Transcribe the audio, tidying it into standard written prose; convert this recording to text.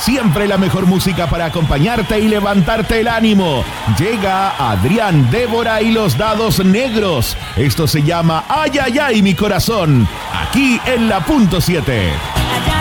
Siempre la mejor música para acompañarte y levantarte el ánimo. Llega Adrián, Débora y los Dados Negros. Esto se llama Ay, ay, ay, mi corazón. Aquí en la punto 7.